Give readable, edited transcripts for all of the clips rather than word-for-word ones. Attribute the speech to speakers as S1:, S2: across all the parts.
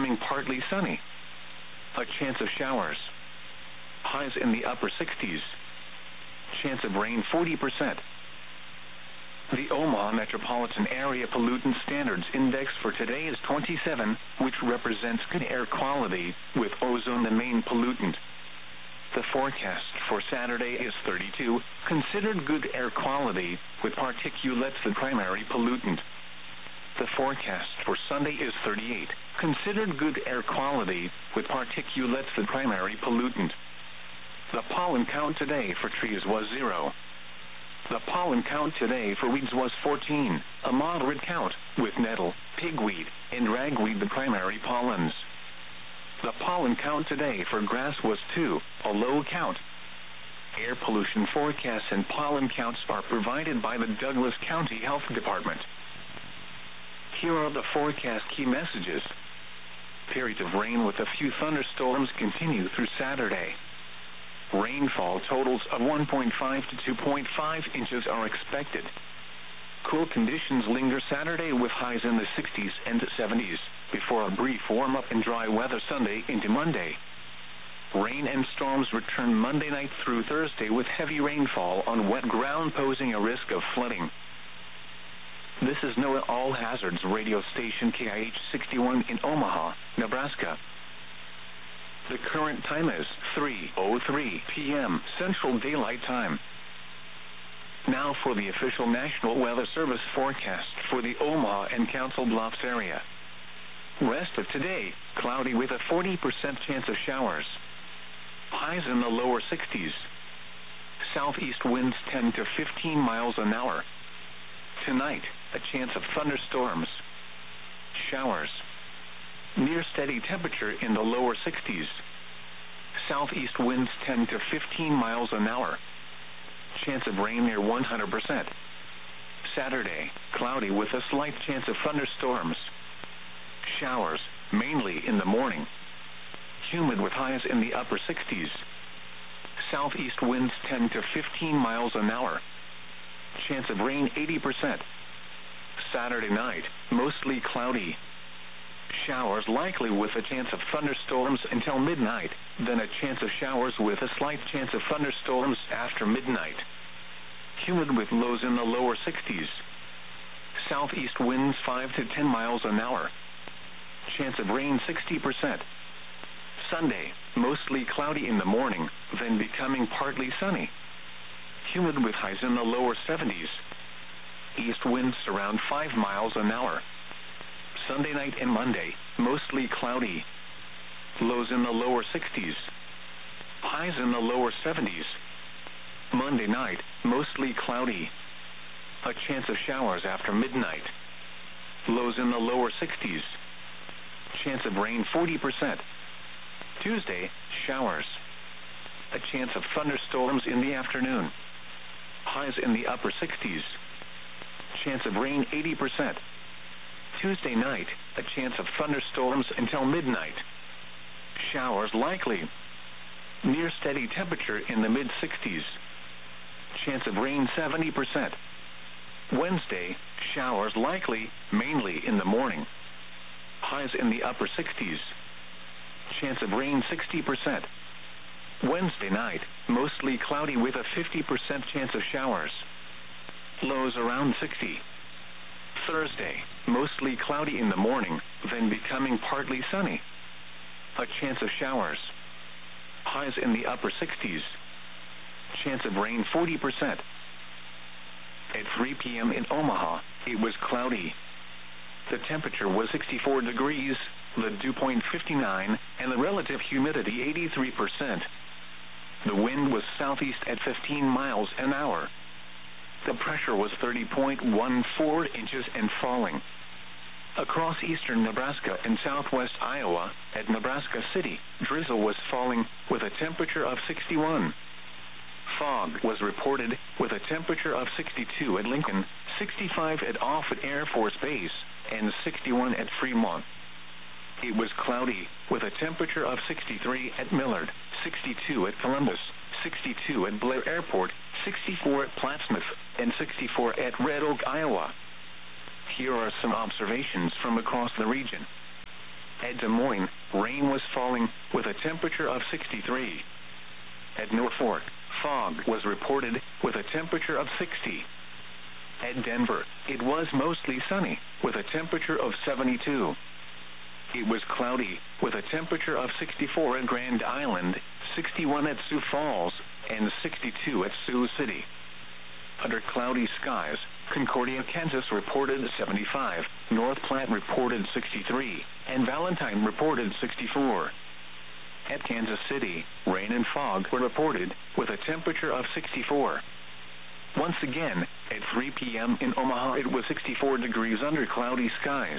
S1: becoming partly sunny. A chance of showers. Highs in the upper 60s. Chance of rain 40%. The Omaha Metropolitan Area Pollutant Standards Index for today is 27, which represents good air quality, with ozone the main pollutant. The forecast for Saturday is 32, considered good air quality, with particulates the primary pollutant. The forecast for Sunday is 38, considered good air quality, with particulates the primary pollutant. The pollen count today for trees was 0. The pollen count today for weeds was 14, a moderate count, with nettle, pigweed, and ragweed the primary pollens. The pollen count today for grass was 2, a low count. Air pollution forecasts and pollen counts are provided by the Douglas County Health Department. Here are the forecast key messages. Periods of rain with a few thunderstorms continue through Saturday. Rainfall totals of 1.5 to 2.5 inches are expected. Cool conditions linger Saturday with highs in the 60s and 70s, before a brief warm-up and dry weather Sunday into Monday. Rain and storms return Monday night through Thursday with heavy rainfall on wet ground posing a risk of flooding. This is NOAA All Hazards radio station KIH 61 in Omaha, Nebraska. The current time is 3:03 p.m. Central Daylight Time. Now for the official National Weather Service forecast for the Omaha and Council Bluffs area. Rest of today, cloudy with a 40% chance of showers. Highs in the lower 60s. Southeast winds 10 to 15 miles an hour. Tonight, a chance of thunderstorms. Showers. Near steady temperature in the lower 60s. Southeast winds 10 to 15 miles an hour. Chance of rain near 100%. Saturday, cloudy with a slight chance of thunderstorms. Showers, mainly in the morning. Humid with highs in the upper 60s. Southeast winds 10 to 15 miles an hour. Chance of rain 80%. Saturday night, mostly cloudy. Showers likely with a chance of thunderstorms until midnight, then a chance of showers with a slight chance of thunderstorms after midnight. Humid with lows in the lower 60s. Southeast winds 5 to 10 miles an hour. Chance of rain 60%. Sunday, mostly cloudy in the morning, then becoming partly sunny. Humid with highs in the lower 70s. East winds around 5 miles an hour. Sunday night and Monday, mostly cloudy. Lows in the lower 60s. Highs in the lower 70s. Monday night, mostly cloudy. A chance of showers after midnight. Lows in the lower 60s. Chance of rain 40%. Tuesday, showers. A chance of thunderstorms in the afternoon. Highs in the upper 60s. Chance of rain 80%. Tuesday night, a chance of thunderstorms until midnight. Showers likely. Near steady temperature in the mid-60s. Chance of rain 70%. Wednesday, showers likely, mainly in the morning. Highs in the upper 60s. Chance of rain 60%. Wednesday night, mostly cloudy with a 50% chance of showers. Lows around 60. Thursday, mostly cloudy in the morning, then becoming partly sunny. A chance of showers. Highs in the upper 60s. Chance of rain 40%. At 3 p.m. in Omaha, it was cloudy. The temperature was 64 degrees, the dew point 59, and the relative humidity 83%. The wind was southeast at 15 miles an hour. The pressure was 30.14 inches and falling. Across eastern Nebraska and southwest Iowa, at Nebraska City, drizzle was falling with a temperature of 61. Fog was reported with a temperature of 62 at Lincoln, 65 at Offutt Air Force Base, and 61 at Fremont. It was cloudy with a temperature of 63 at Millard, 62 at Columbus, 62 at Blair Airport, 64 at Plattsmouth, and 64 at Red Oak, Iowa. Here are some observations from across the region. At Des Moines, rain was falling, with a temperature of 63. At Norfolk, fog was reported, with a temperature of 60. At Denver, it was mostly sunny, with a temperature of 72. It was cloudy, with a temperature of 64 at Grand Island, 61 at Sioux Falls, and 62 at Sioux City. Under cloudy skies, Concordia, Kansas reported 75, North Platte reported 63, and Valentine reported 64. At Kansas City, rain and fog were reported, with a temperature of 64. Once again, at 3 p.m. in Omaha, it was 64 degrees under cloudy skies.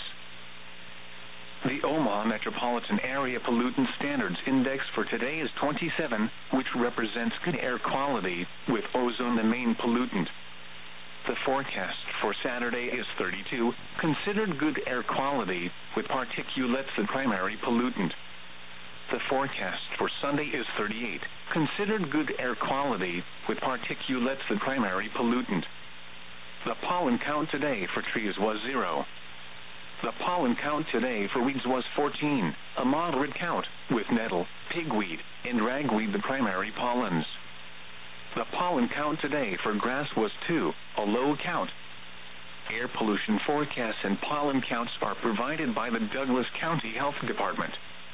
S1: The Omaha Metropolitan Area Pollutant Standards Index for today is 27, which represents good air quality, with ozone the main pollutant. The forecast for Saturday is 32, considered good air quality, with particulates the primary pollutant. The forecast for Sunday is 38, considered good air quality, with particulates the primary pollutant. The pollen count today for trees was 0. The pollen count today for weeds was 14, a moderate count, with nettle, pigweed, and ragweed the primary pollens. The pollen count today for grass was 2, a low count. Air pollution forecasts and pollen counts are provided by the Douglas County Health Department.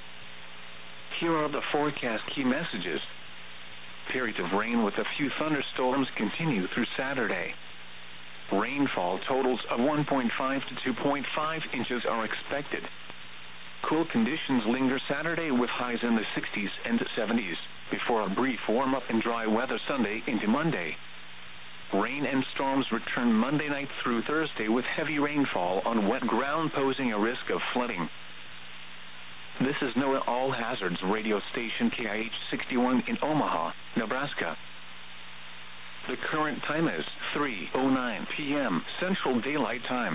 S1: Here are the forecast key messages. Periods of rain with a few thunderstorms continue through Saturday. Rainfall totals of 1.5 to 2.5 inches are expected. Cool conditions linger Saturday with highs in the 60s and 70s, before a brief warm-up and dry weather Sunday into Monday. Rain and storms return Monday night through Thursday with heavy rainfall on wet ground posing a risk of flooding. This is NOAA All Hazards radio station KIH 61 in Omaha, Nebraska. The current time is 3:09 p.m. Central Daylight Time.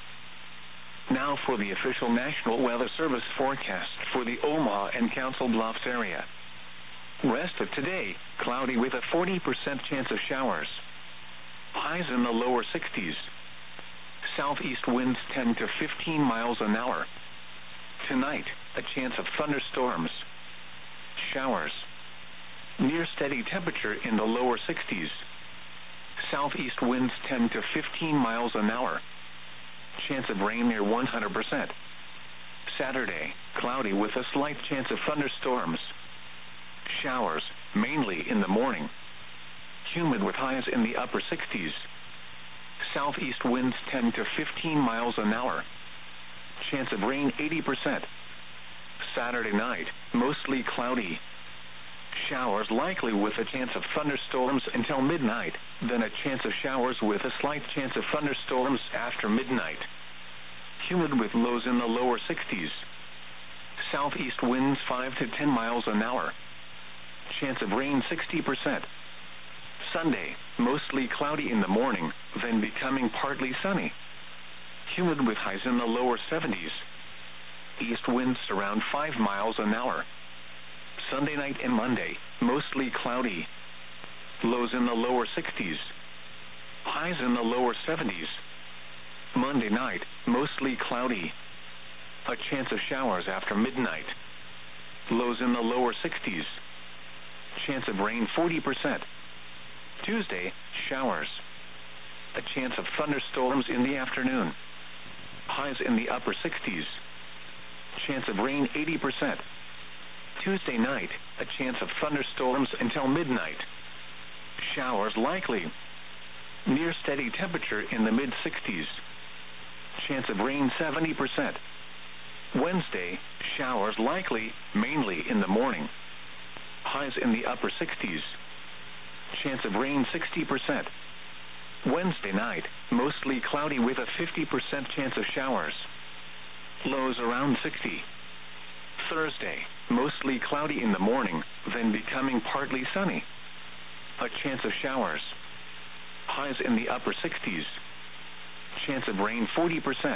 S1: Now for the official National Weather Service forecast for the Omaha and Council Bluffs area. Rest of today, cloudy with a 40% chance of showers. Highs in the lower 60s. Southeast winds 10 to 15 miles an hour. Tonight, a chance of thunderstorms. Showers. Near steady temperature in the lower 60s. Southeast winds 10 to 15 miles an hour. Chance of rain near 100%. Saturday, cloudy with a slight chance of thunderstorms. Showers, mainly in the morning. Humid with highs in the upper 60s. Southeast winds 10 to 15 miles an hour. Chance of rain 80%. Saturday night, mostly cloudy. Showers likely with a chance of thunderstorms until midnight, then a chance of showers with a slight chance of thunderstorms after midnight. Humid with lows in the lower 60s. Southeast winds 5 to 10 miles an hour. Chance of rain 60%. Sunday, mostly cloudy in the morning, then becoming partly sunny. Humid with highs in the lower 70s. East winds around 5 miles an hour. Sunday night and Monday, mostly cloudy. Lows in the lower 60s. Highs in the lower 70s. Monday night, mostly cloudy. A chance of showers after midnight. Lows in the lower 60s. Chance of rain 40%. Tuesday, showers. A chance of thunderstorms in the afternoon. Highs in the upper 60s. Chance of rain 80%. Tuesday night, a chance of thunderstorms until midnight. Showers likely. Near steady temperature in the mid-60s. Chance of rain 70%. Wednesday, showers likely, mainly in the morning. Highs in the upper 60s. Chance of rain 60%. Wednesday night, mostly cloudy with a 50% chance of showers. Lows around 60. Thursday, mostly cloudy in the morning, then becoming partly sunny. A chance of showers. Highs in the upper 60s. Chance of rain 40%.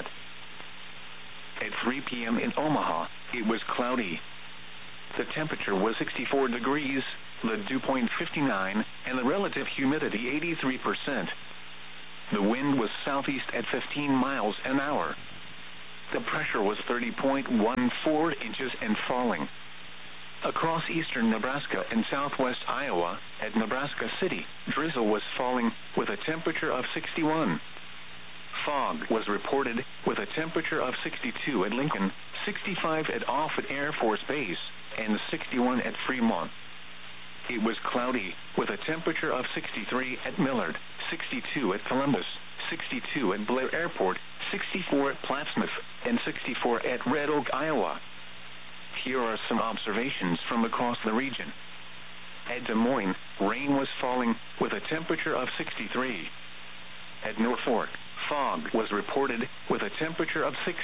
S1: At 3 p.m. in Omaha, it was cloudy. The temperature was 64 degrees, the dew point 59, and the relative humidity 83%. The wind was southeast at 15 miles an hour. The pressure was 30.14 inches and falling. Across eastern Nebraska and southwest Iowa, at Nebraska City, drizzle was falling, with a temperature of 61. Fog was reported, with a temperature of 62 at Lincoln, 65 at Offutt Air Force Base, and 61 at Fremont. It was cloudy, with a temperature of 63 at Millard, 62 at Columbus, 62 at Blair Airport, 64 at Plattsmouth, and 64 at Red Oak, Iowa. Here are some observations from across the region. At Des Moines, rain was falling, with a temperature of 63. At Norfolk, fog was reported, with a temperature of 60.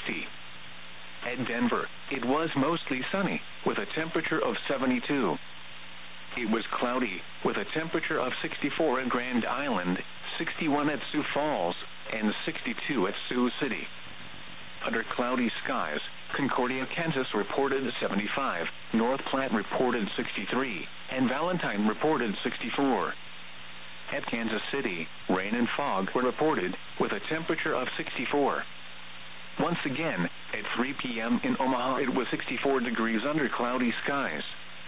S1: At Denver, it was mostly sunny, with a temperature of 72. It was cloudy, with a temperature of 64 at Grand Island, 61 at Sioux Falls, and 62 at Sioux City. Under cloudy skies, Concordia, Kansas reported 75, North Platte reported 63, and Valentine reported 64. At Kansas City, rain and fog were reported, with a temperature of 64. Once again, at 3 p.m. in Omaha, it was 64 degrees under cloudy skies.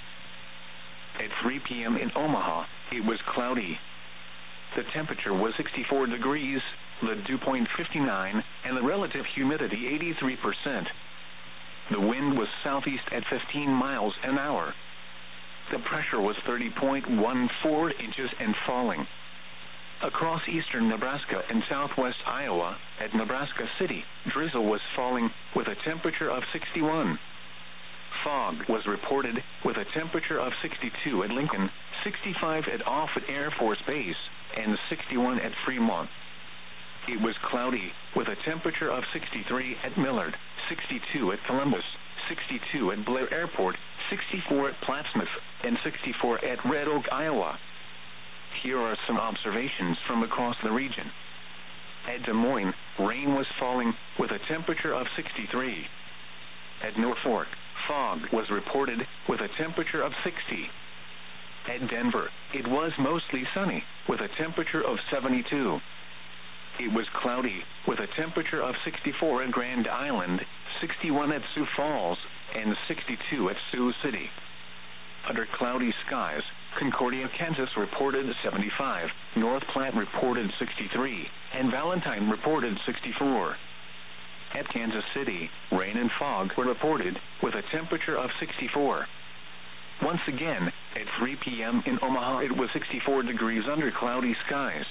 S1: At 3 p.m. in Omaha, it was cloudy. The temperature was 64 degrees, the dew point 59, and the relative humidity 83%. The wind was southeast at 15 miles an hour. The pressure was 30.14 inches and falling. Across eastern Nebraska and southwest Iowa, at Nebraska City, drizzle was falling, with a temperature of 61. Fog was reported, with a temperature of 62 at Lincoln, 65 at Offutt Air Force Base, and 61 at Fremont. It was cloudy, with a temperature of 63 at Millard, 62 at Columbus, 62 at Blair Airport, 64 at Plattsmouth, and 64 at Red Oak, Iowa. Here are some observations from across the region. At Des Moines, rain was falling, with a temperature of 63. At Norfolk, fog was reported, with a temperature of 60. At Denver, it was mostly sunny, with a temperature of 72. It was cloudy, with a temperature of 64 at Grand Island, 61 at Sioux Falls, and 62 at Sioux City. Under cloudy skies, Concordia, Kansas reported 75, North Platte reported 63, and Valentine reported 64. At Kansas City, rain and fog were reported, with a temperature of 64. Once again, at 3 p.m. in Omaha, it was 64 degrees under cloudy skies.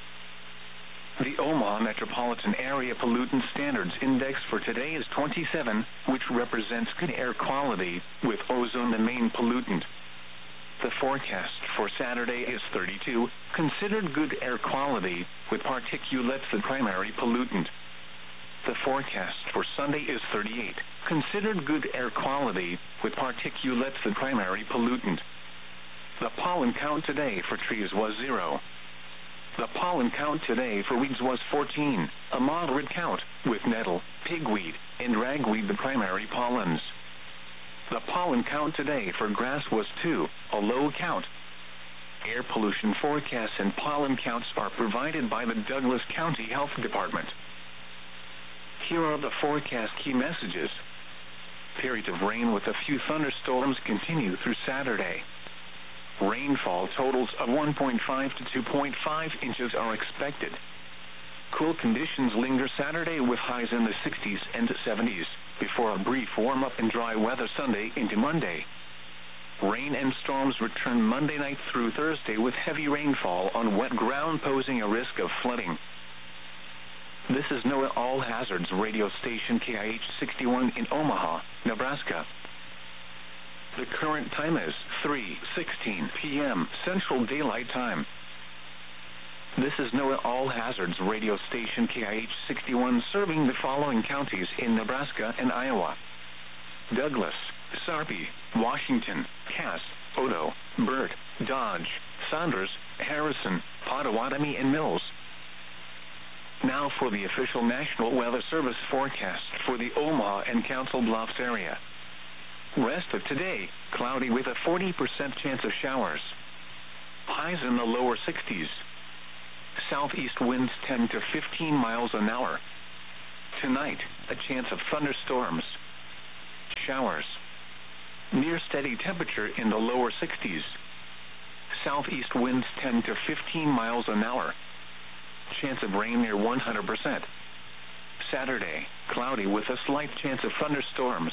S1: The Omaha Metropolitan Area Pollutant Standards Index for today is 27, which represents good air quality, with ozone the main pollutant. The forecast for Saturday is 32, considered good air quality, with particulates the primary pollutant. The forecast for Sunday is 38, considered good air quality, with particulates the primary pollutant. The pollen count today for trees was 0. The pollen count today for weeds was 14, a moderate count, with nettle, pigweed, and ragweed the primary pollens. The pollen count today for grass was 2, a low count. Air pollution forecasts and pollen counts are provided by the Douglas County Health Department. Here are the forecast key messages. Periods of rain with a few thunderstorms continue through Saturday. Rainfall totals of 1.5 to 2.5 inches are expected. Cool conditions linger Saturday with highs in the 60s and 70s, before a brief warm-up and dry weather Sunday into Monday. Rain and storms return Monday night through Thursday with heavy rainfall on wet ground posing a risk of flooding. This is NOAA All Hazards radio station KIH 61 in Omaha, Nebraska. The current time is 3:16 p.m. Central Daylight Time. This is NOAA All Hazards radio station KIH 61 serving the following counties in Nebraska and Iowa: Douglas, Sarpy, Washington, Cass, Odo, Burt, Dodge, Saunders, Harrison, Pottawatomie, and Mills. Now for the official National Weather Service forecast for the Omaha and Council Bluffs area. Rest of today, cloudy with a 40% chance of showers. Highs in the lower 60s. Southeast winds 10 to 15 miles an hour. Tonight, a chance of thunderstorms. Showers. Near steady temperature in the lower 60s. Southeast winds 10 to 15 miles an hour. Chance of rain near 100%. Saturday, cloudy with a slight chance of thunderstorms.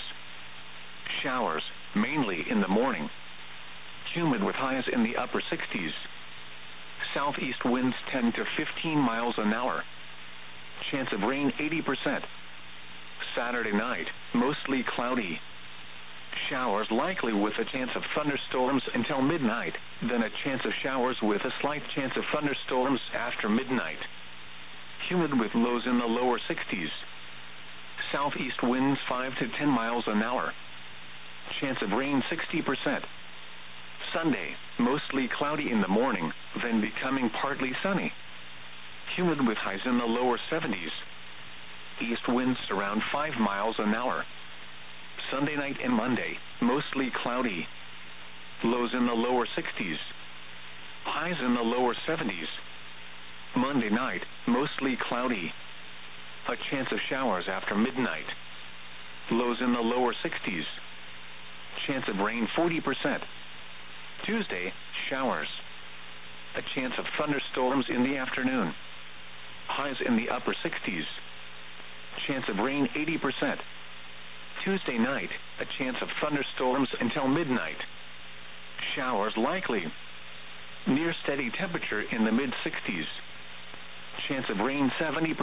S1: Showers, mainly in the morning. Humid with highs in the upper 60s. Southeast winds 10 to 15 miles an hour. Chance of rain 80%. Saturday night, mostly cloudy. Showers likely with a chance of thunderstorms until midnight, then a chance of showers with a slight chance of thunderstorms after midnight. Humid with lows in the lower 60s. Southeast winds 5 to 10 miles an hour. Chance of rain 60%. Sunday, mostly cloudy in the morning, then becoming partly sunny. Humid with highs in the lower 70s. East winds around 5 miles an hour. Sunday night and Monday, mostly cloudy. Lows in the lower 60s. Highs in the lower 70s. Monday night, mostly cloudy. A chance of showers after midnight. Lows in the lower 60s. Chance of rain 40%. Tuesday, showers. A chance of thunderstorms in the afternoon. Highs in the upper 60s. Chance of rain 80%. Tuesday night, a chance of thunderstorms until midnight. Showers likely. Near steady temperature in the mid-60s. Chance of rain 70%.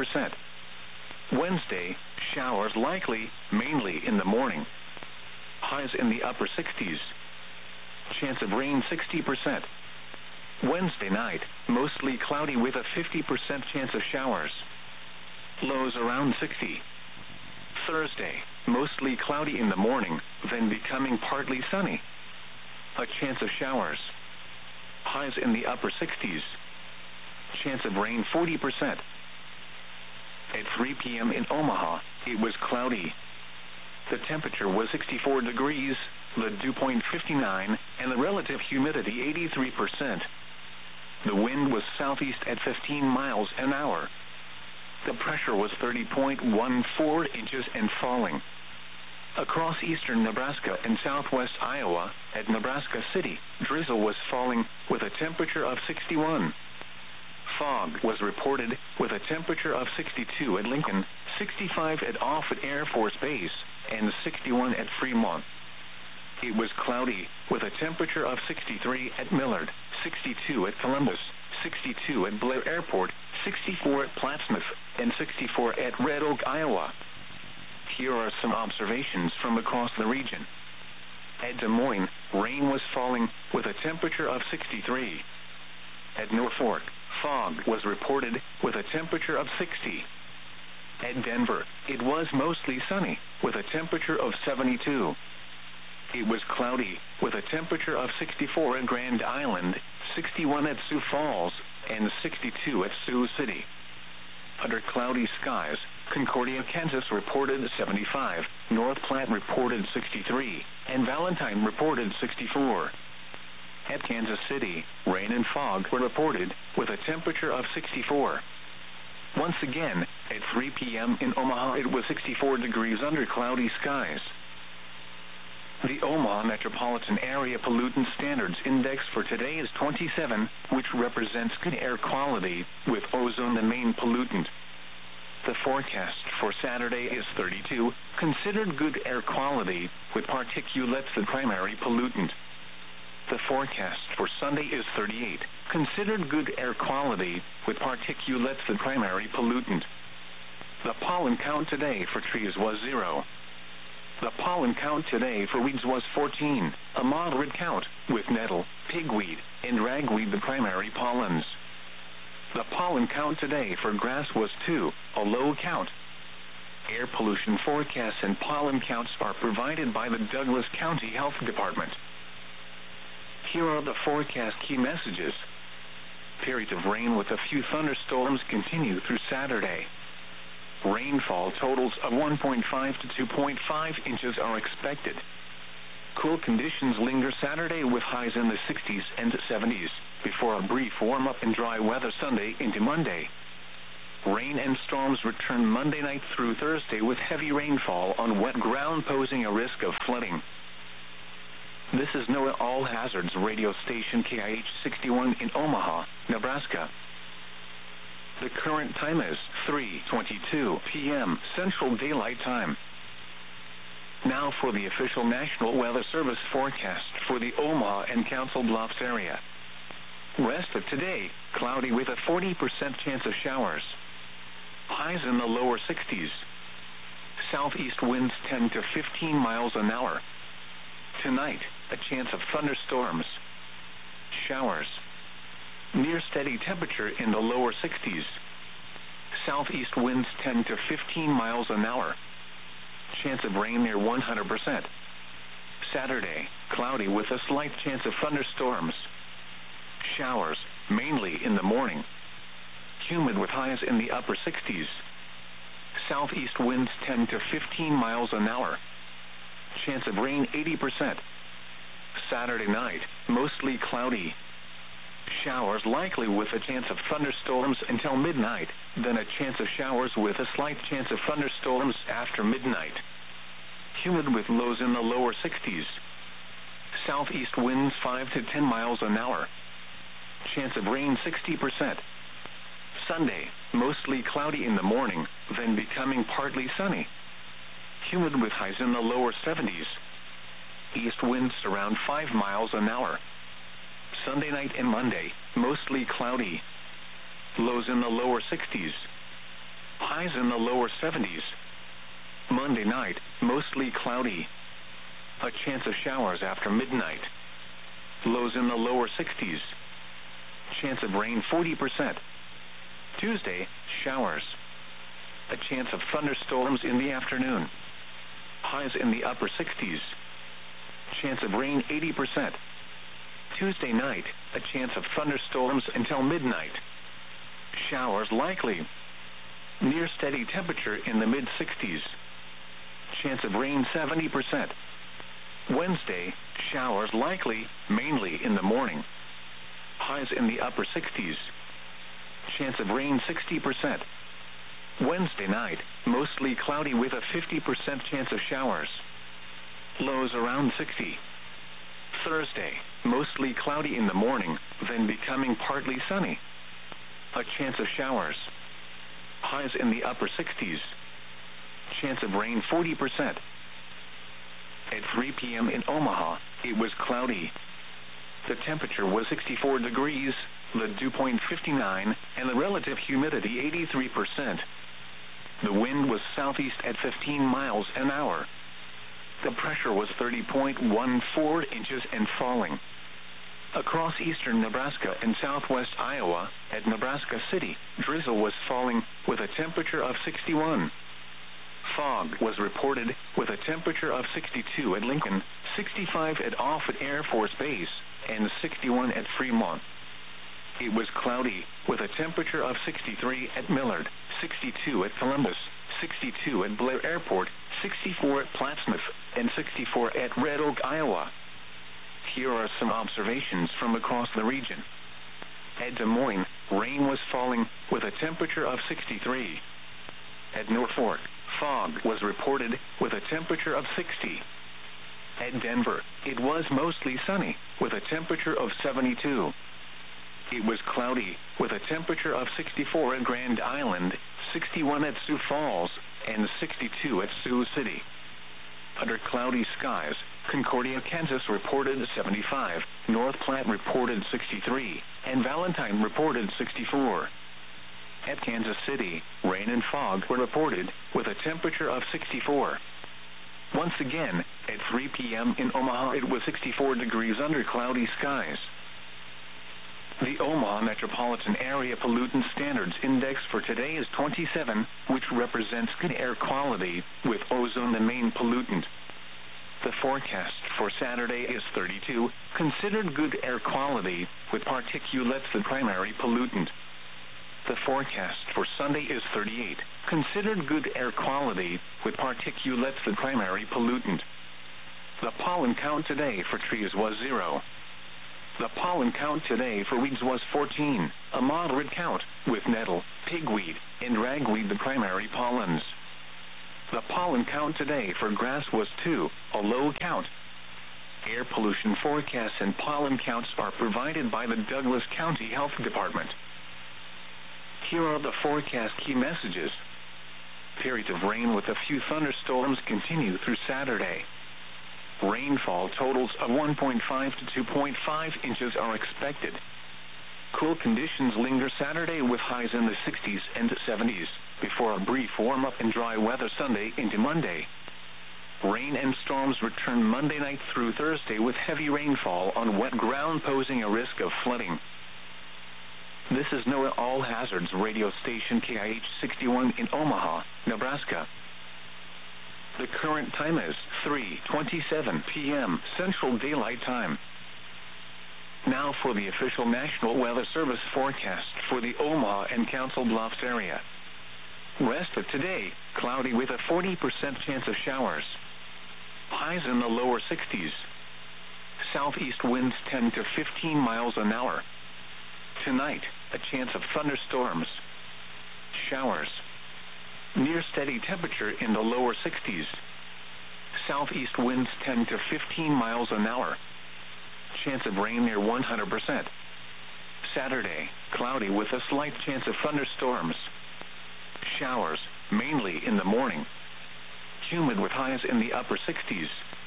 S1: Wednesday, showers likely, mainly in the morning. Highs in the upper 60s. Chance of rain 60%. Wednesday night, mostly cloudy with a 50% chance of showers. Lows around 60. Thursday, mostly cloudy in the morning, then becoming partly sunny. A chance of showers. Highs in the upper 60s. Chance of rain 40%. At 3 p.m. in Omaha, it was cloudy. The temperature was 64 degrees, the dew point 59, and the relative humidity 83%. The wind was southeast at 15 miles an hour. The pressure was 30.14 inches and falling. Across eastern Nebraska and southwest Iowa, at Nebraska City, drizzle was falling with a temperature of 61. Fog was reported with a temperature of 62 at Lincoln, 65 at Offutt Air Force Base, and 61 at Fremont. It was cloudy with a temperature of 63 at Millard, 62 at Columbus, 62 at Blair Airport, 64 at Plattsmouth, and 64 at Red Oak, Iowa. Here are some observations from across the region. At Des Moines, rain was falling with a temperature of 63. At Norfolk, fog was reported with a temperature of 60. At Denver, it was mostly sunny with a temperature of 72. It was cloudy with a temperature of 64 at Grand Island, 61 at Sioux Falls, and 62 at Sioux City. Under cloudy skies, Concordia, Kansas reported 75, North Platte reported 63, and Valentine reported 64. At Kansas City, rain and fog were reported with a temperature of 64. Once again, at 3 p.m. in Omaha, it was 64 degrees under cloudy skies. The Omaha Metropolitan Area Pollutant Standards Index for today is 27, which represents good air quality, with ozone the main pollutant. The forecast for Saturday is 32, considered good air quality, with particulates the primary pollutant. The forecast for Sunday is 38, considered good air quality, with particulates the primary pollutant. The pollen count today for trees was 0. The pollen count today for weeds was 14, a moderate count, with nettle, pigweed, and ragweed the primary pollens. The pollen count today for grass was 2, a low count. Air pollution forecasts and pollen counts are provided by the Douglas County Health Department. Here are the forecast key messages. Periods of rain with a few thunderstorms continue through Saturday. Rainfall totals of 1.5 to 2.5 inches are expected. Cool conditions linger Saturday with highs in the 60s and 70s, before a brief warm-up and dry weather Sunday into Monday. Rain and storms return Monday night through Thursday with heavy rainfall on wet ground posing a risk of flooding. This is NOAA All Hazards radio station KIH 61 in Omaha, Nebraska. The current time is 3:22 p.m. Central Daylight Time. Now for the official National Weather Service forecast for the Omaha and Council Bluffs area. Rest of today, cloudy with a 40% chance of showers. Highs in the lower 60s. Southeast winds 10 to 15 miles an hour. Tonight, a chance of thunderstorms. Showers. Near steady temperature in the lower 60s. Southeast winds 10 to 15 miles an hour. Chance of rain near 100%. Saturday, cloudy with a slight chance of thunderstorms. Showers, mainly in the morning. Humid with highs in the upper 60s. Southeast winds 10 to 15 miles an hour. Chance of rain 80%. Saturday night, mostly cloudy. Showers likely with a chance of thunderstorms until midnight, then a chance of showers with a slight chance of thunderstorms after midnight. Humid with lows in the lower 60s. Southeast winds 5 to 10 miles an hour. Chance of rain 60%. Sunday, mostly cloudy in the morning, then becoming partly sunny. Humid with highs in the lower 70s. East winds around 5 miles an hour. Sunday night and Monday, mostly cloudy. Lows in the lower 60s. Highs in the lower 70s. Monday night, mostly cloudy. A chance of showers after midnight. Lows in the lower 60s. Chance of rain 40%. Tuesday, showers. A chance of thunderstorms in the afternoon. Highs in the upper 60s. Chance of rain 80%. Tuesday night, a chance of thunderstorms until midnight. Showers likely. Near steady temperature in the mid-60s. Chance of rain 70%. Wednesday, showers likely, mainly in the morning. Highs in the upper 60s. Chance of rain 60%. Wednesday night, mostly cloudy with a 50% chance of showers. Lows around 60. Thursday, mostly cloudy in the morning, then becoming partly sunny. A chance of showers. Highs in the upper 60s. Chance of rain 40%. At 3 p.m. in Omaha, it was cloudy. The temperature was 64 degrees, the dew point 59, and the relative humidity 83%. The wind was southeast at 15 miles an hour. The pressure was 30.14 inches and falling. Across eastern Nebraska and southwest Iowa, at Nebraska City, drizzle was falling with a temperature of 61. Fog was reported with a temperature of 62 at Lincoln, 65 at Offutt Air Force Base, and 61 at Fremont. It was cloudy with a temperature of 63 at Millard, 62 at Columbus, 62 at Blair Airport, 64 at Plattsmouth, and 64 at Red Oak, Iowa. Here are some observations from across the region. At Des Moines, rain was falling with a temperature of 63. At Norfolk, fog was reported with a temperature of 60. At Denver, it was mostly sunny with a temperature of 72. It was cloudy with a temperature of 64 at Grand Island, 61 at Sioux Falls, and 62 at Sioux City. Under cloudy skies, Concordia, Kansas reported 75, North Platte reported 63, and Valentine reported 64. At Kansas City, rain and fog were reported with a temperature of 64. Once again, at 3 p.m. in Omaha, it was 64 degrees under cloudy skies. The Omaha Metropolitan Area Pollutant Standards Index for today is 27, which represents good air quality, with ozone the main pollutant. The forecast for Saturday is 32, considered good air quality, with particulates the primary pollutant. The forecast for Sunday is 38, considered good air quality, with particulates the primary pollutant. The pollen count today for trees was 0. The pollen count today for weeds was 14, a moderate count, with nettle, pigweed, and ragweed the primary pollens. The pollen count today for grass was 2, a low count. Air pollution forecasts and pollen counts are provided by the Douglas County Health Department. Here are the forecast key messages. Periods of rain with a few thunderstorms continue through Saturday. Rainfall totals of 1.5 to 2.5 inches are expected. Cool conditions linger Saturday with highs in the 60s and 70s, before a brief warm-up and dry weather Sunday into Monday. Rain and storms return Monday night through Thursday with heavy rainfall on wet ground posing a risk of flooding. This is NOAA All Hazards radio station KIH 61 in Omaha, Nebraska. The current time is 3:27 p.m. Central Daylight Time. Now for the official National Weather Service forecast for the Omaha and Council Bluffs area. Rest of today, cloudy with a 40% chance of showers. Highs in the lower 60s. Southeast winds 10 to 15 miles an hour. Tonight, a chance of thunderstorms. Showers. Near steady temperature in the lower 60s. Southeast winds 10 to 15 miles an hour. Chance of rain near 100%. Saturday, cloudy with a slight chance of thunderstorms. Showers, mainly in the morning. Humid with highs in the upper 60s.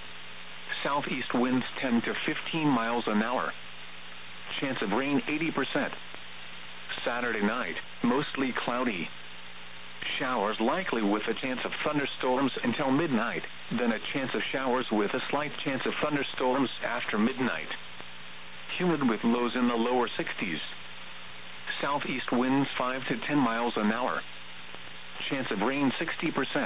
S1: Southeast winds 10 to 15 miles an hour. Chance of rain 80%. Saturday night, mostly cloudy. Showers likely with a chance of thunderstorms until midnight, then a chance of showers with a slight chance of thunderstorms after midnight. Humid with lows in the lower 60s. Southeast winds 5 to 10 miles an hour. Chance of rain 60%.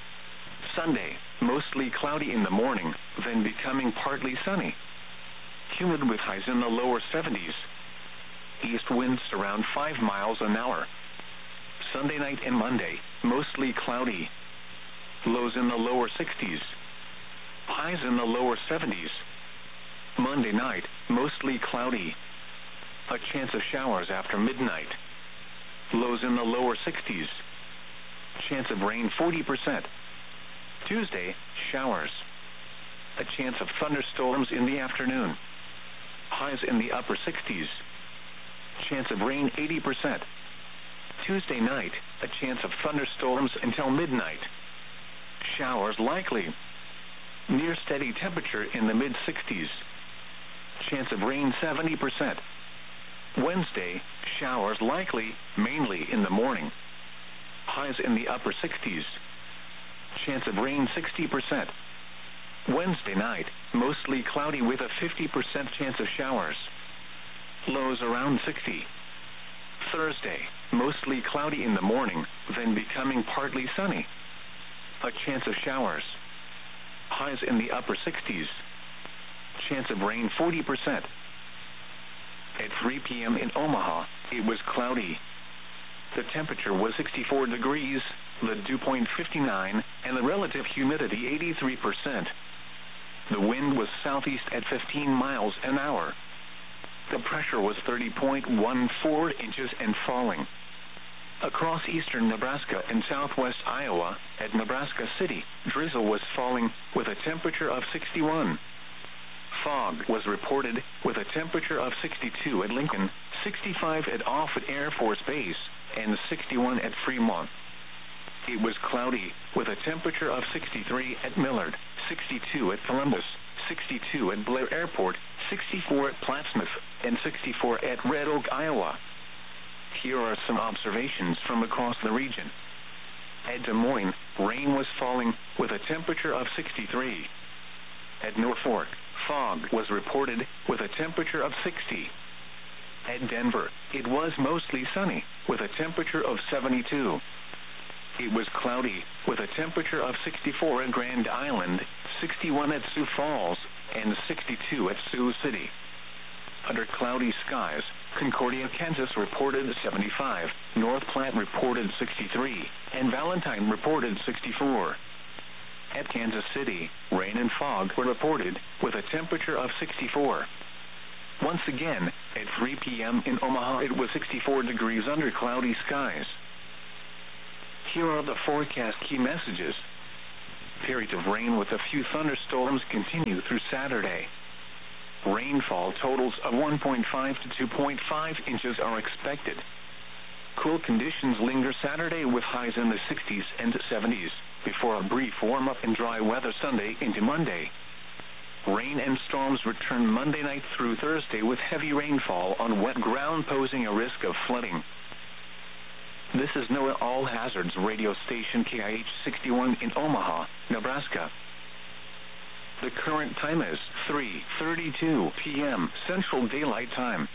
S1: Sunday, mostly cloudy in the morning, then becoming partly sunny. Humid with highs in the lower 70s. East winds around 5 miles an hour. Sunday night and Monday, mostly cloudy. Lows in the lower 60s. Highs in the lower 70s. Monday night, mostly cloudy. A chance of showers after midnight. Lows in the lower 60s. Chance of rain 40%. Tuesday, showers. A chance of thunderstorms in the afternoon. Highs in the upper 60s. Chance of rain 80%. Tuesday night, a chance of thunderstorms until midnight. Showers likely. Near steady temperature in the mid-60s. Chance of rain 70%. Wednesday, showers likely, mainly in the morning. Highs in the upper 60s. Chance of rain 60%. Wednesday night, mostly cloudy with a 50% chance of showers. Lows around 60. Thursday, mostly cloudy in the morning, then becoming partly sunny. A chance of showers. Highs in the upper 60s. Chance of rain 40%. At 3 p.m. in Omaha, it was cloudy. The temperature was 64 degrees, the dew point 59, and the relative humidity 83%. The wind was southeast at 15 miles an hour. The pressure was 30.14 inches and falling. Across eastern Nebraska and southwest Iowa, at Nebraska City, drizzle was falling with a temperature of 61. Fog was reported with a temperature of 62 at Lincoln, 65 at Offutt Air Force Base, and 61 at Fremont. It was cloudy with a temperature of 63 at Millard, 62 at Columbus, 62 at Blair Airport, 64 at Plattsmouth, and 64 at Red Oak, Iowa. Here are some observations from across the region. At Des Moines, rain was falling with a temperature of 63. At Norfolk, fog was reported with a temperature of 60. At Denver, it was mostly sunny with a temperature of 72. It was cloudy with a temperature of 64 at Grand Island, 61 at Sioux Falls, and 62 at Sioux City. Under cloudy skies, Concordia, Kansas reported 75, North Platte reported 63, and Valentine reported 64. At Kansas City, rain and fog were reported with a temperature of 64. Once again, at 3 p.m. in Omaha, it was 64 degrees under cloudy skies. Here are the forecast key messages. Periods of rain with a few thunderstorms continue through Saturday. Rainfall totals of 1.5 to 2.5 inches are expected. Cool conditions linger Saturday with highs in the 60s and 70s, before a brief warm-up and dry weather Sunday into Monday. Rain and storms return Monday night through Thursday with heavy rainfall on wet ground posing a risk of flooding. This is NOAA All Hazards radio station KIH 61 in Omaha, Nebraska. The current time is 3:32 p.m. Central Daylight Time.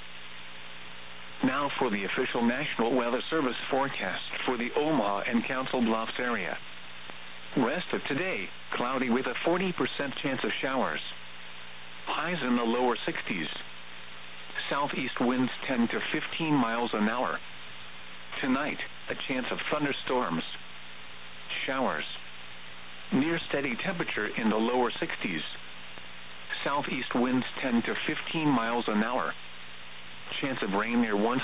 S1: Now for the official National Weather Service forecast for the Omaha and Council Bluffs area. Rest of today, cloudy with a 40% chance of showers. Highs in the lower 60s. Southeast winds 10 to 15 miles an hour. Tonight, a chance of thunderstorms. Showers. Near steady temperature in the lower 60s. Southeast winds 10 to 15 miles an hour. Chance of rain near 100%.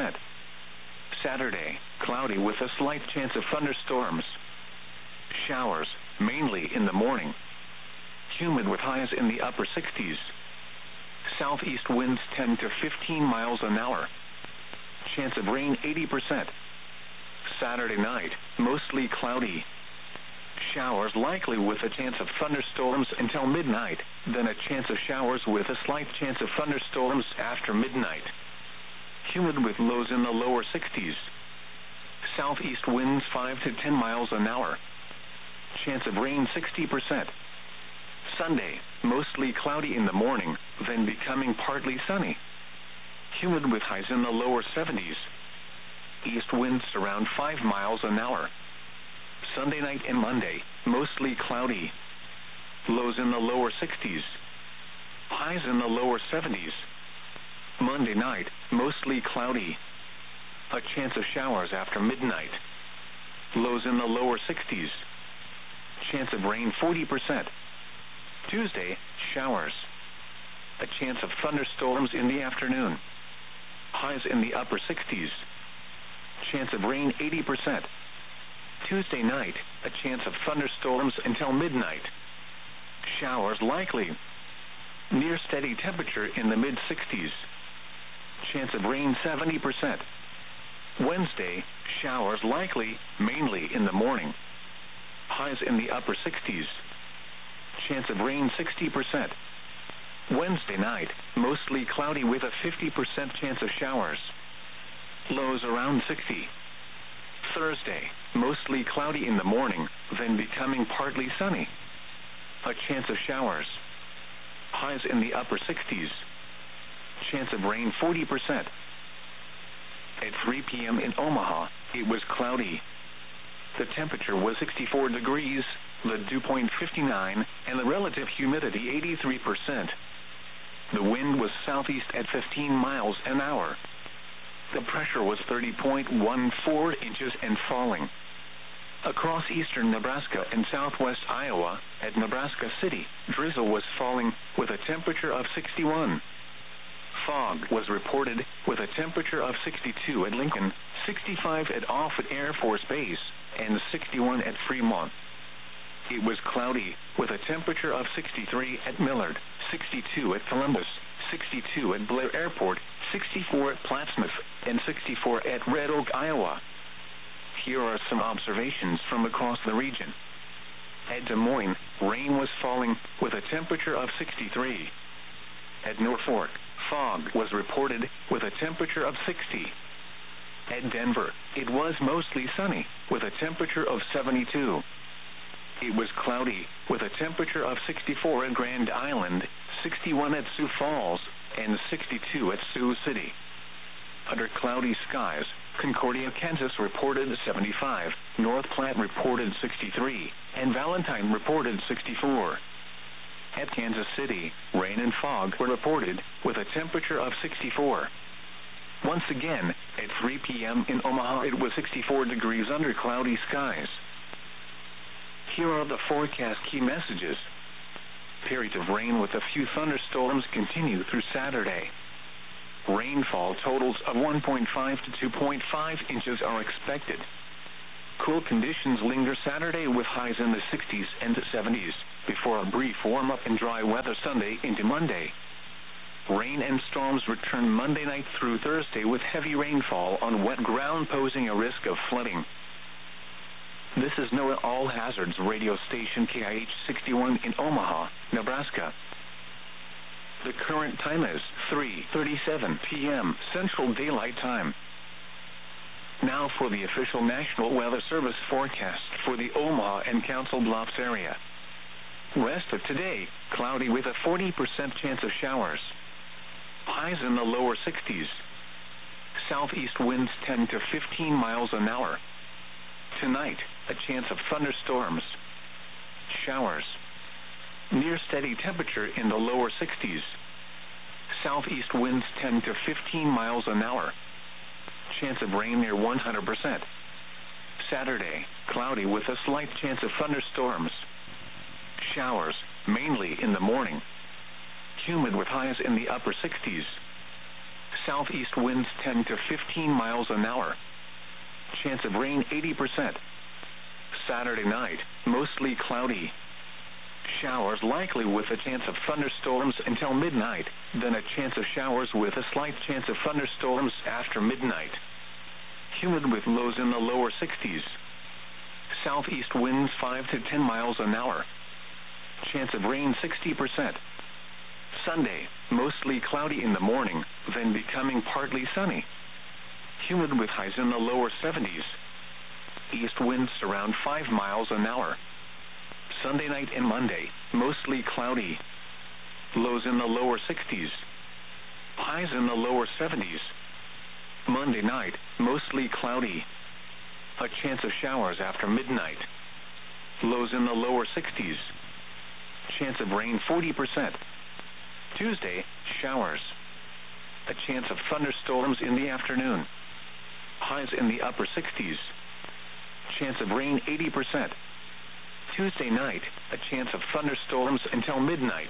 S1: Saturday, cloudy with a slight chance of thunderstorms. Showers, mainly in the morning. Humid with highs in the upper 60s. Southeast winds 10 to 15 miles an hour. Chance of rain 80%. Saturday night, mostly cloudy. Showers likely with a chance of thunderstorms until midnight, then a chance of showers with a slight chance of thunderstorms after midnight. Humid with lows in the lower 60s. Southeast winds 5 to 10 miles an hour. Chance of rain 60%. Sunday, mostly cloudy in the morning, then becoming partly sunny. Humid with highs in the lower 70s. East winds around 5 miles an hour. Sunday night and Monday, mostly cloudy. Lows in the lower 60s. Highs in the lower 70s. Monday night, mostly cloudy. A chance of showers after midnight. Lows in the lower 60s. Chance of rain 40%. Tuesday, showers. A chance of thunderstorms in the afternoon. Highs in the upper 60s. Chance of rain 80%. Tuesday night, a chance of thunderstorms until midnight. Showers likely. Near steady temperature in the mid-60s. Chance of rain 70%. Wednesday, showers likely, mainly in the morning. Highs in the upper 60s. Chance of rain 60%. Wednesday night, mostly cloudy with a 50% chance of showers. Lows around 60. Thursday, mostly cloudy in the morning, then becoming partly sunny. A chance of showers. Highs in the upper 60s. Chance of rain 40%. At 3 p.m. in Omaha, it was cloudy. The temperature was 64 degrees, the dew point 59, and the relative humidity 83%. The wind was southeast at 15 miles an hour. The pressure was 30.14 inches and falling. Across eastern Nebraska and southwest Iowa, at Nebraska City, drizzle was falling with a temperature of 61. Fog was reported with a temperature of 62 at Lincoln, 65 at Offutt Air Force Base, and 61 at Fremont. It was cloudy with a temperature of 63 at Millard, 62 at Columbus, 62 at Blair Airport, 64 at Plattsmouth, and 64 at Red Oak, Iowa. Here are some observations from across the region. At Des Moines, rain was falling with a temperature of 63. At Norfolk, fog was reported with a temperature of 60. At Denver, it was mostly sunny with a temperature of 72. It was cloudy with a temperature of 64 at Grand Island, 61 at Sioux Falls, and 62 at Sioux City. Under cloudy skies, Concordia, Kansas reported 75, North Platte reported 63, and Valentine reported 64. At Kansas City, rain and fog were reported with a temperature of 64. Once again, at 3 p.m. in Omaha, it was 64 degrees under cloudy skies. Here are the forecast key messages. Periods of rain with a few thunderstorms continue through Saturday. Rainfall totals of 1.5 to 2.5 inches are expected. Cool conditions linger Saturday with highs in the 60s and 70s, before a brief warm-up and dry weather Sunday into Monday. Rain and storms return Monday night through Thursday with heavy rainfall on wet ground posing a risk of flooding. This is NOAA All Hazards radio station KIH 61 in Omaha, Nebraska. The current time is 3:37 p.m. Central Daylight Time. Now for the official National Weather Service forecast for the Omaha and Council Bluffs area. Rest of today, cloudy with a 40% chance of showers. Highs in the lower 60s. Southeast winds 10 to 15 miles an hour. Tonight, a chance of thunderstorms. Showers. Near steady temperature in the lower 60s. Southeast winds 10 to 15 miles an hour. Chance of rain near 100%. Saturday, cloudy with a slight chance of thunderstorms. Showers, mainly in the morning. Humid with highs in the upper 60s. Southeast winds 10 to 15 miles an hour. Chance of rain 80%. Saturday night, mostly cloudy. Showers likely with a chance of thunderstorms until midnight, then a chance of showers with a slight chance of thunderstorms after midnight. Humid with lows in the lower 60s. Southeast winds 5 to 10 miles an hour. Chance of rain 60%. Sunday, mostly cloudy in the morning, then becoming partly sunny. Humid with highs in the lower 70s. East winds around 5 miles an hour. Sunday night and Monday, mostly cloudy. Lows in the lower 60s. Highs in the lower 70s. Monday night, mostly cloudy. A chance of showers after midnight. Lows in the lower 60s. Chance of rain 40%. Tuesday, showers. A chance of thunderstorms in the afternoon. Highs in the upper 60s. Chance of rain 80%. Tuesday night, a chance of thunderstorms until midnight.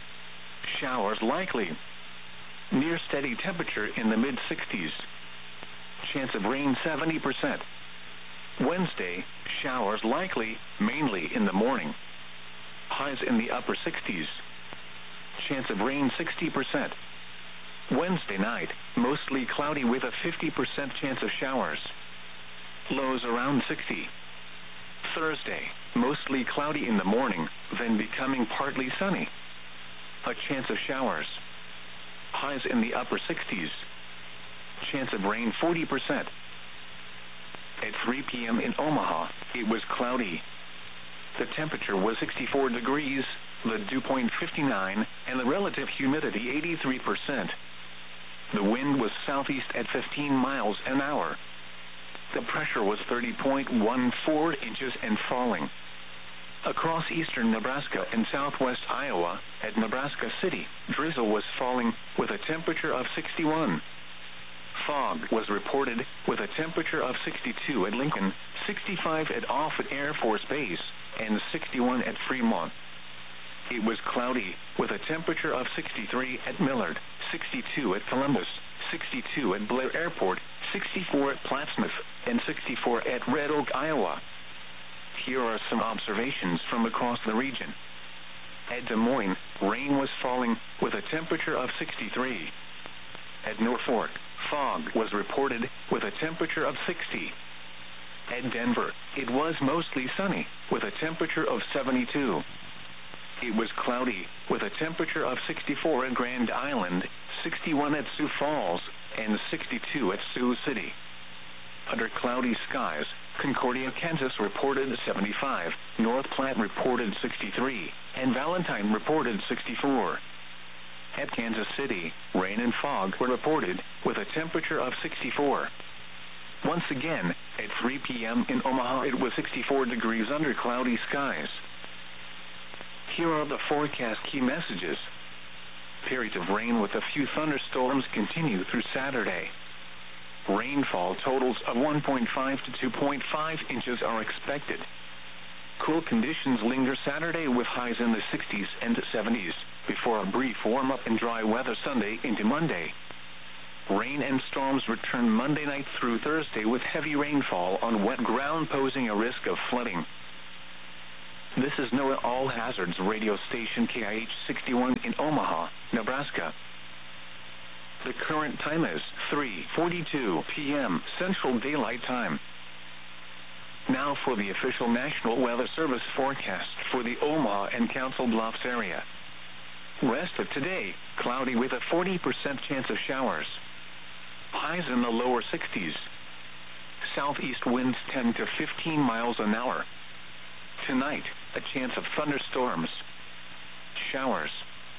S1: Showers likely. Near steady temperature in the mid-60s. Chance of rain 70%. Wednesday, showers likely, mainly in the morning. Highs in the upper 60s. Chance of rain 60%. Wednesday night, mostly cloudy with a 50% chance of showers. Lows around 60. Thursday, mostly cloudy in the morning, then becoming partly sunny. A chance of showers. Highs in the upper 60s. Chance of rain 40%. At 3 p.m. in Omaha, it was cloudy. The temperature was 64 degrees, the dew point 59, and the relative humidity 83%. The wind was southeast at 15 miles an hour. The pressure was 30.14 inches and falling. Across eastern Nebraska and southwest Iowa, at Nebraska City, drizzle was falling with a temperature of 61. Fog was reported with a temperature of 62 at Lincoln, 65 at Offutt Air Force Base, and 61 at Fremont. It was cloudy with a temperature of 63 at Millard, 62 at Columbus, 62 at Blair Airport, 64 at Plattsmouth, and 64 at Red Oak, Iowa. Here are some observations from across the region. At Des Moines, rain was falling with a temperature of 63. At Norfolk, fog was reported with a temperature of 60. At Denver, it was mostly sunny with a temperature of 72. It was cloudy with a temperature of 64 at Grand Island, 61 at Sioux Falls, and 62 at Sioux City. Under cloudy skies, Concordia, Kansas reported 75, North Platte reported 63, and Valentine reported 64. At Kansas City, rain and fog were reported with a temperature of 64. Once again, at 3 p.m. in Omaha, it was 64 degrees under cloudy skies. Here are the forecast key messages. Periods of rain with a few thunderstorms continue through Saturday. Rainfall totals of 1.5 to 2.5 inches are expected. Cool conditions linger Saturday with highs in the 60s and 70s, before a brief warm-up and dry weather Sunday into Monday. Rain and storms return Monday night through Thursday with heavy rainfall on wet ground posing a risk of flooding. This is NOAA All Hazards radio station KIH 61 in Omaha, Nebraska. The current time is 3:42 p.m. Central Daylight Time. Now for the official National Weather Service forecast for the Omaha and Council Bluffs area. Rest of today, cloudy with a 40% chance of showers. Highs in the lower 60s. Southeast winds 10 to 15 miles an hour. Tonight, a chance of thunderstorms. Showers.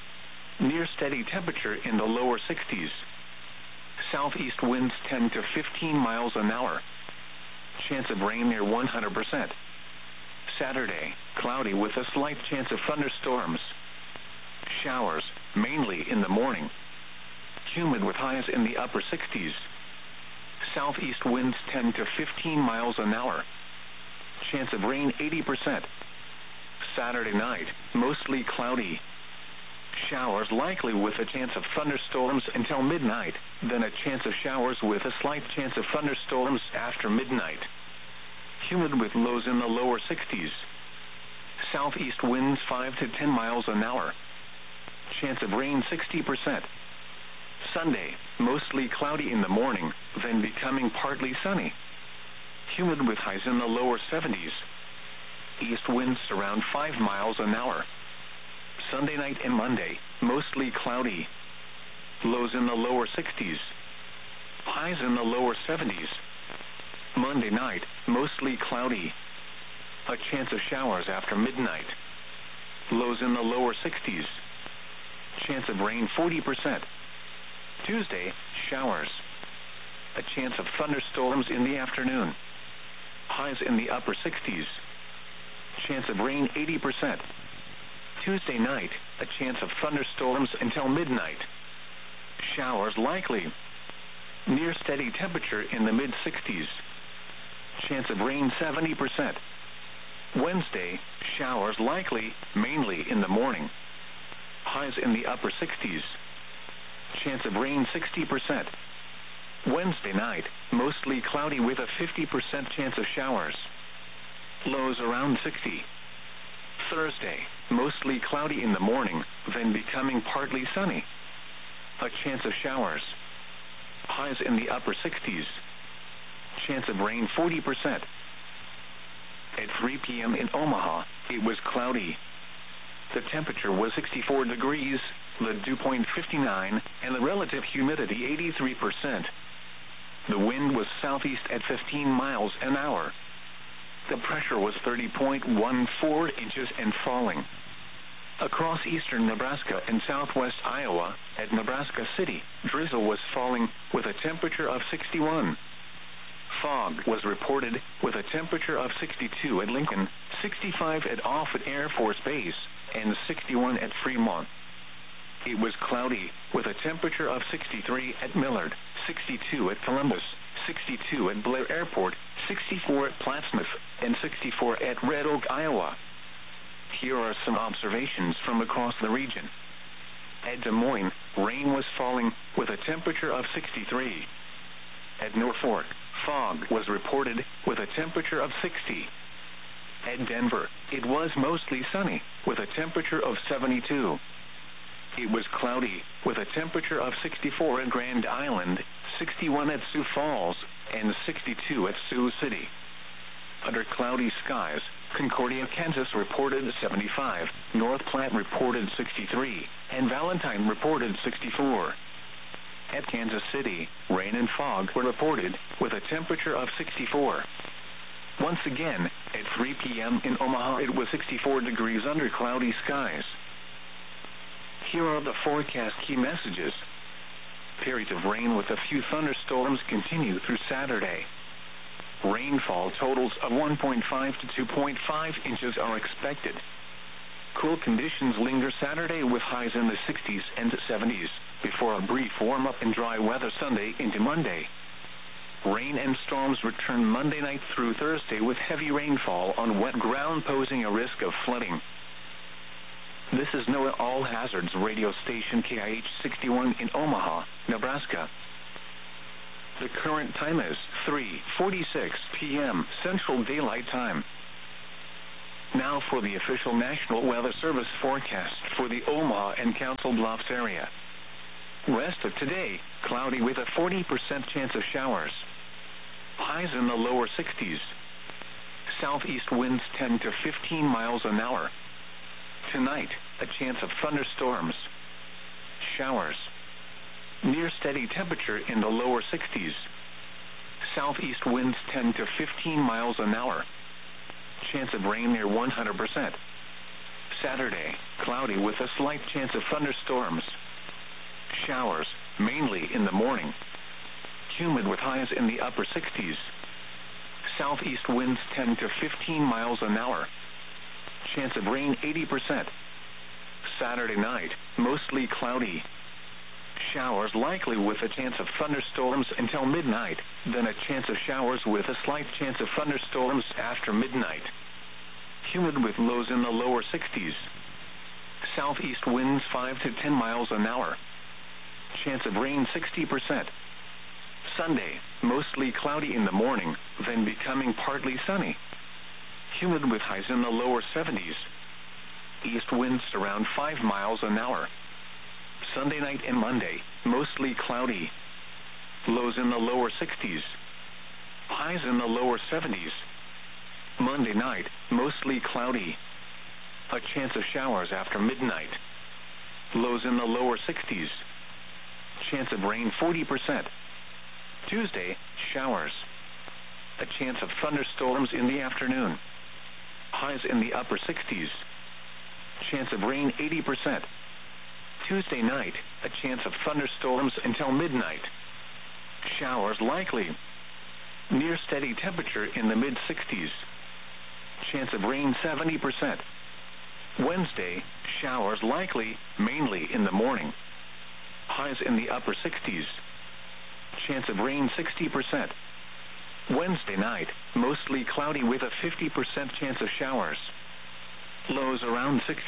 S1: Near steady temperature in the lower 60s. Southeast winds 10 to 15 miles an hour. Chance of rain near 100%. Saturday, cloudy with a slight chance of thunderstorms. Showers, mainly in the morning. Humid with highs in the upper 60s. Southeast winds 10 to 15 miles an hour. Chance of rain 80%. Saturday night, mostly cloudy. Showers likely with a chance of thunderstorms until midnight, then a chance of showers with a slight chance of thunderstorms after midnight. Humid with lows in the lower 60s. Southeast winds 5 to 10 miles an hour. Chance of rain 60%. Sunday, mostly cloudy in the morning, then becoming partly sunny. Humid with highs in the lower 70s. East winds around 5 miles an hour. Sunday night and Monday, mostly cloudy. Lows in the lower 60s. Highs in the lower 70s. Monday night, mostly cloudy. A chance of showers after midnight. Lows in the lower 60s. Chance of rain 40%. Tuesday, showers. A chance of thunderstorms in the afternoon. Highs in the upper 60s. Chance of rain 80%. Tuesday night, a chance of thunderstorms until midnight. Showers likely. Near steady temperature in the mid-60s. Chance of rain 70%. Wednesday, showers likely, mainly in the morning. Highs in the upper 60s. Chance of rain 60%. Wednesday night, mostly cloudy with a 50% chance of showers. Lows around 60. Thursday, mostly cloudy in the morning, then becoming partly sunny. A chance of showers. Highs in the upper 60s. Chance of rain 40%. At 3 p.m. in Omaha, it was cloudy. The temperature was 64 degrees, the dew point 59, and the relative humidity 83%. The wind was southeast at 15 miles an hour. The pressure was 30.14 inches and falling. Across eastern Nebraska and southwest Iowa, at Nebraska City, drizzle was falling with a temperature of 61. Fog was reported with a temperature of 62 at Lincoln, 65 at Offutt Air Force Base, and 61 at Fremont. It was cloudy with a temperature of 63 at Millard, 62 at Columbus, 62 at Blair Airport, 64 at Plattsmouth, and 64 at Red Oak, Iowa. Here are some observations from across the region. At Des Moines, rain was falling with a temperature of 63. At Norfolk, fog was reported with a temperature of 60. At Denver, it was mostly sunny with a temperature of 72. It was cloudy with a temperature of 64 at Grand Island, 61 at Sioux Falls, and 62 at Sioux City. Under cloudy skies, Concordia, Kansas reported 75, North Platte reported 63, and Valentine reported 64. At Kansas City, rain and fog were reported with a temperature of 64. Once again, at 3 p.m. in Omaha, it was 64 degrees under cloudy skies. Here are the forecast key messages. Periods of rain with a few thunderstorms continue through Saturday. Rainfall totals of 1.5 to 2.5 inches are expected. Cool conditions linger Saturday with highs in the 60s and 70s, before a brief warm-up and dry weather Sunday into Monday. Rain and storms return Monday night through Thursday with heavy rainfall on wet ground posing a risk of flooding. This is NOAA All Hazards radio station KIH 61 in Omaha, Nebraska. The current time is 3:46 p.m. Central Daylight Time. Now for the official National Weather Service forecast for the Omaha and Council Bluffs area. Rest of today, cloudy with a 40% chance of showers. Highs in the lower 60s. Southeast winds 10 to 15 miles an hour. Tonight, a chance of thunderstorms. Showers. Near steady temperature in the lower 60s. Southeast winds 10 to 15 miles an hour. Chance of rain near 100%. Saturday, cloudy with a slight chance of thunderstorms. Showers, mainly in the morning. Humid with highs in the upper 60s. Southeast winds 10 to 15 miles an hour. Chance of rain 80%. Saturday night, mostly cloudy. Showers likely with a chance of thunderstorms until midnight, then a chance of showers with a slight chance of thunderstorms after midnight. Humid with lows in the lower 60s. Southeast winds 5 to 10 miles an hour. Chance of rain 60%. Sunday, mostly cloudy in the morning, then becoming partly sunny. Humid with highs in the lower 70s. East winds around 5 miles an hour. Sunday night and Monday, mostly cloudy. Lows in the lower 60s. Highs in the lower 70s. Monday night, mostly cloudy. A chance of showers after midnight. Lows in the lower 60s. Chance of rain 40%. Tuesday, showers. A chance of thunderstorms in the afternoon. Highs in the upper 60s. Chance of rain 80%. Tuesday night, a chance of thunderstorms until midnight. Showers likely. Near steady temperature in the mid-60s. Chance of rain 70%. Wednesday, showers likely, mainly in the morning. Highs in the upper 60s. Chance of rain 60%. Wednesday night, mostly cloudy with a 50% chance of showers. Lows around 60.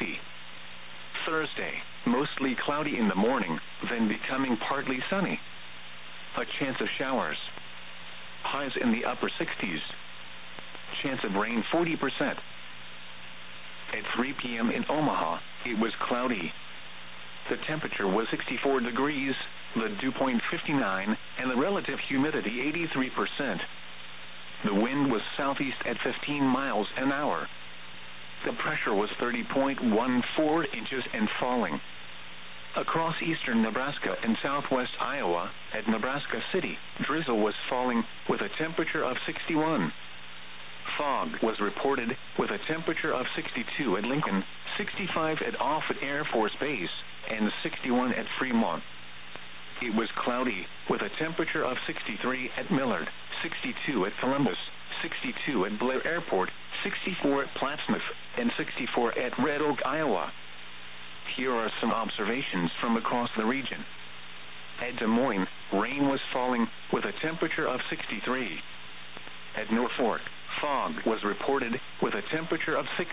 S1: Thursday, mostly cloudy in the morning, then becoming partly sunny. A chance of showers. Highs in the upper 60s. Chance of rain 40%. At 3 p.m. in Omaha, it was cloudy. The temperature was 64 degrees, the dew point 59, and the relative humidity 83%. The wind was southeast at 15 miles an hour. The pressure was 30.14 inches and falling. Across eastern Nebraska and southwest Iowa, at Nebraska City, drizzle was falling with a temperature of 61. Fog was reported with a temperature of 62 at Lincoln, 65 at Offutt Air Force Base, and 61 at Fremont. It was cloudy with a temperature of 63 at Millard, 62 at Columbus, 62 at Blair Airport, 64 at Plattsmouth, and 64 at Red Oak, Iowa. Here are some observations from across the region. At Des Moines, rain was falling with a temperature of 63. At Norfolk, fog was reported with a temperature of 60.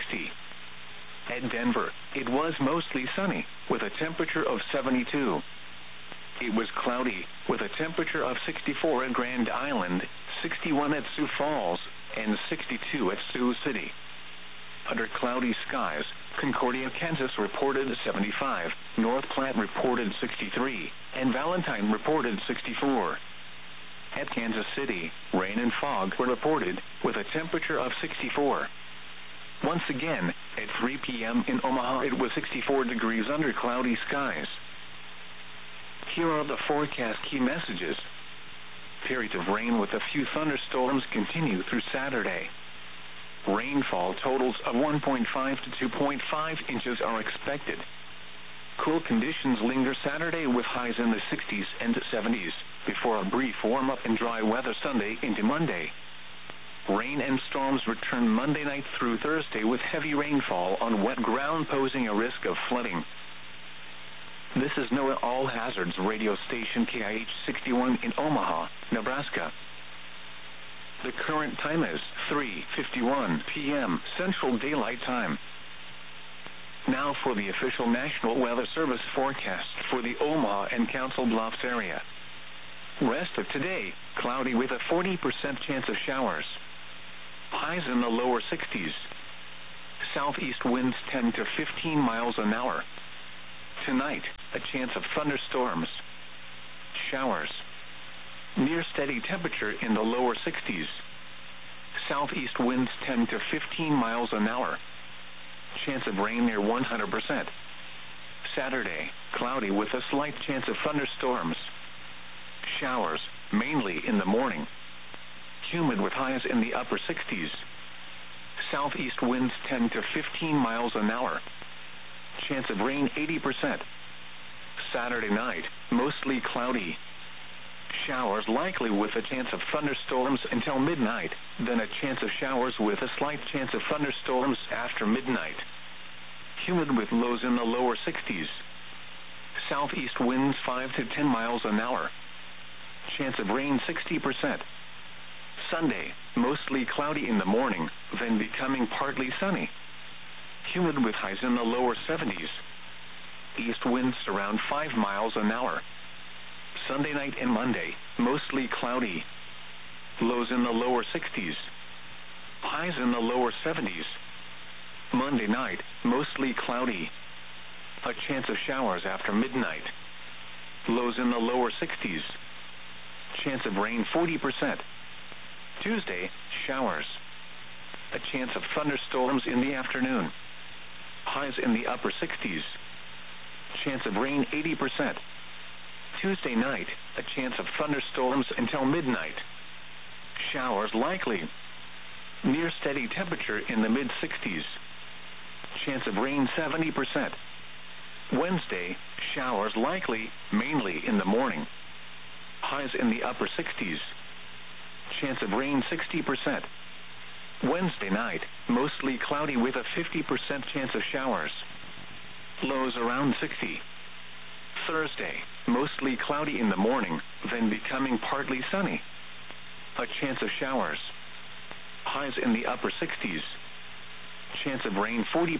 S1: At Denver, it was mostly sunny with a temperature of 72. It was cloudy with a temperature of 64 at Grand Island, 61 at Sioux Falls, and 62 at Sioux City. Under cloudy skies, Concordia, Kansas reported 75, North Platte reported 63, and Valentine reported 64. At Kansas City, rain and fog were reported with a temperature of 64. Once again, at 3 p.m. in Omaha, it was 64 degrees under cloudy skies. Here are the forecast key messages. Periods of rain with a few thunderstorms continue through Saturday. Rainfall totals of 1.5 to 2.5 inches are expected. Cool conditions linger Saturday with highs in the 60s and 70s, before a brief warm-up and dry weather Sunday into Monday. Rain and storms return Monday night through Thursday with heavy rainfall on wet ground posing a risk of flooding. This is NOAA All Hazards radio station KIH 61 in Omaha, Nebraska. The current time is 3:51 p.m. Central Daylight Time. Now for the official National Weather Service forecast for the Omaha and Council Bluffs area. Rest of today, cloudy with a 40% chance of showers. Highs in the lower 60s. Southeast winds 10 to 15 miles an hour. Tonight, a chance of thunderstorms. Showers. Near steady temperature in the lower 60s. Southeast winds 10 to 15 miles an hour. Chance of rain near 100%. Saturday, cloudy with a slight chance of thunderstorms. Showers, mainly in the morning. Humid with highs in the upper 60s. Southeast winds 10 to 15 miles an hour. Chance of rain 80%. Saturday night, mostly cloudy. Showers likely with a chance of thunderstorms until midnight, then a chance of showers with a slight chance of thunderstorms after midnight. Humid with lows in the lower 60s. Southeast winds 5 to 10 miles an hour. Chance of rain 60%. Sunday, mostly cloudy in the morning, then becoming partly sunny. Humid with highs in the lower 70s. East winds around 5 miles an hour. Sunday night and Monday, mostly cloudy. Lows in the lower 60s. Highs in the lower 70s. Monday night, mostly cloudy. A chance of showers after midnight. Lows in the lower 60s. Chance of rain 40%. Tuesday, showers. A chance of thunderstorms in the afternoon. Highs in the upper 60s. Chance of rain 80%. Tuesday night, a chance of thunderstorms until midnight. Showers likely. Near steady temperature in the mid-60s. Chance of rain 70%. Wednesday, showers likely, mainly in the morning. Highs in the upper 60s. Chance of rain 60%. Wednesday night, mostly cloudy with a 50% chance of showers. Lows around 60. Thursday, mostly cloudy in the morning, then becoming partly sunny. A chance of showers. Highs in the upper 60s. Chance of rain 40%.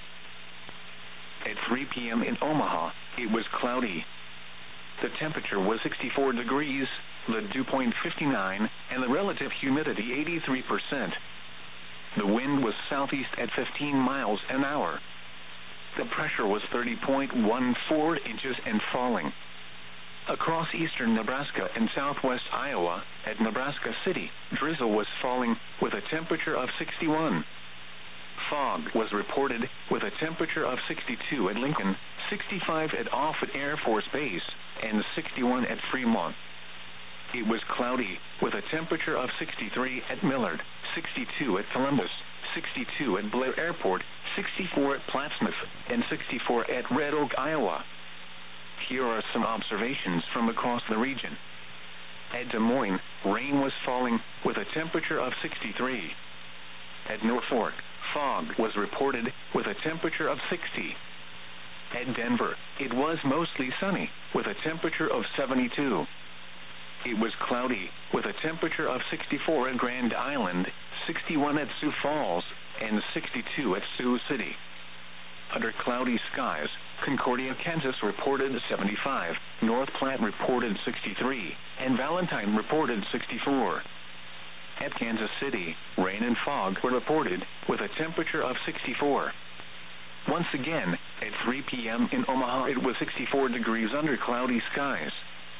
S1: At 3 p.m. in Omaha, it was cloudy. The temperature was 64 degrees, the dew point 59, and the relative humidity 83%. The wind was southeast at 15 miles an hour. The pressure was 30.14 inches and falling. Across eastern Nebraska and southwest Iowa, at Nebraska City, drizzle was falling with a temperature of 61. Fog was reported with a temperature of 62 at Lincoln, 65 at Offutt Air Force Base, and 61 at Fremont. It was cloudy with a temperature of 63 at Millard, 62 at Columbus, 62 at Blair Airport, 64 at Plattsmouth, and 64 at Red Oak, Iowa. Here are some observations from across the region. At Des Moines, rain was falling with a temperature of 63. At Norfolk, fog was reported with a temperature of 60. At Denver, it was mostly sunny with a temperature of 72. It was cloudy with a temperature of 64 at Grand Island, 61 at Sioux Falls, and 62 at Sioux City. Under cloudy skies, Concordia, Kansas reported 75, North Platte reported 63, and Valentine reported 64. At Kansas City, rain and fog were reported with a temperature of 64. Once again, at 3 p.m. in Omaha, it was 64 degrees under cloudy skies.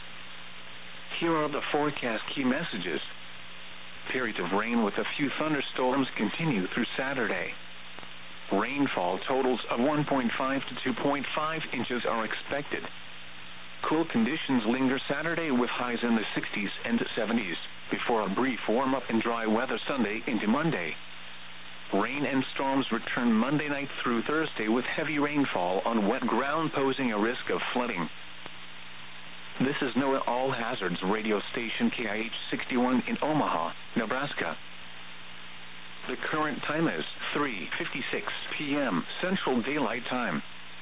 S1: Here are the forecast key messages. Periods of rain with a few thunderstorms continue through Saturday. Rainfall totals of 1.5 to 2.5 inches are expected. Cool conditions linger Saturday with highs in the 60s and 70s, before a brief warm-up and dry weather Sunday into Monday. Rain and storms return Monday night through Thursday with heavy rainfall on wet ground posing a risk of flooding. This is NOAA All Hazards radio station KIH 61 in Omaha, Nebraska. The current time is 3:56 p.m. Central Daylight Time.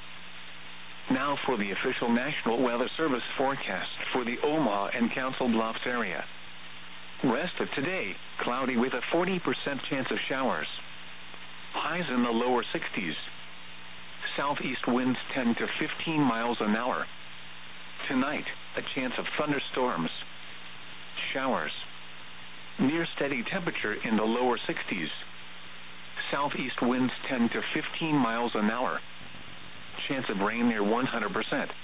S1: Now for the official National Weather Service forecast for the Omaha and Council Bluffs area. Rest of today, cloudy with a 40% chance of showers. Highs in the lower 60s. Southeast winds 10 to 15 miles an hour. Tonight, a chance of thunderstorms. showers. Near steady temperature in the lower 60s. Southeast winds 10 to 15 miles an hour. Chance of rain near 100%.